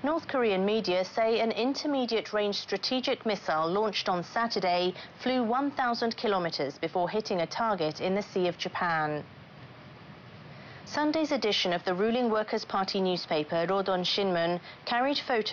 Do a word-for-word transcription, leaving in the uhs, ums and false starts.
North Korean media say an intermediate-range strategic missile launched on Saturday flew one thousand kilometers before hitting a target in the Sea of Japan. Sunday's edition of the ruling Workers' Party newspaper Rodon Shinmun carried photos